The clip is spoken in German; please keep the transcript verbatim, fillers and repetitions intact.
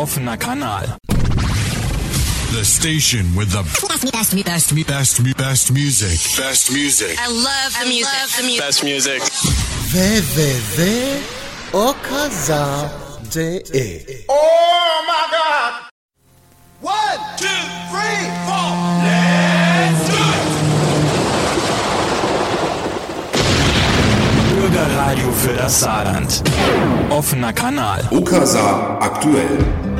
Offener Kanal. The station with the best, best, best, best, best music. Best music. I love the music. Love the music. Best music. w w w kropka okaza kropka d e Oh my God! One, two, three, four. Let's do it! Bürgerradio für das Saarland. Offener Kanal. Okaza aktuell.